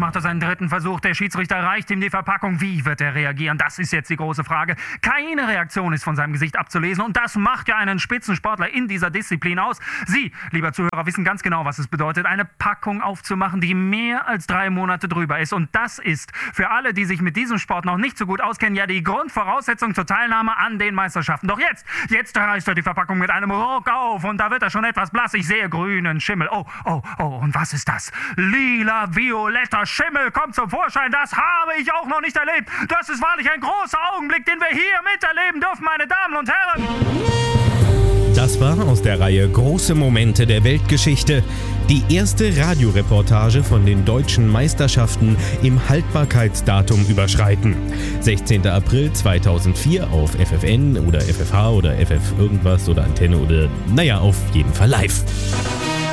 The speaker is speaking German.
macht er seinen dritten Versuch. Der Schiedsrichter reicht ihm die Verpackung. Wie wird er reagieren? Das ist jetzt die große Frage. Keine Reaktion ist von seinem Gesicht abzulesen. Und das macht ja einen Spitzensportler in dieser Disziplin aus. Sie, lieber Zuhörer, wissen ganz genau, was es bedeutet, eine Packung aufzumachen, die mehr als 3 Monate drüber ist. Und das ist für alle, die sich mit diesem Sport noch nicht so gut auskennen, ja die Grundvoraussetzung zur Teilnahme an den Meisterschaften. Doch jetzt reißt er die Verpackung mit einem Ruck auf und da wird er schon etwas blass. Ich sehe grünen Schimmel. Oh, und was ist das? Lila-violetter Schimmel kommt zum Vorschein. Das habe ich auch noch nicht erlebt. Das ist wahrlich ein großer Augenblick, den wir hier miterleben dürfen, meine Damen und Herren. Das war aus der Reihe Große Momente der Weltgeschichte die erste Radioreportage von den deutschen Meisterschaften im Haltbarkeitsdatum überschreiten. 16. April 2004 auf FFN oder FFH oder FF irgendwas oder Antenne oder naja, auf jeden Fall live.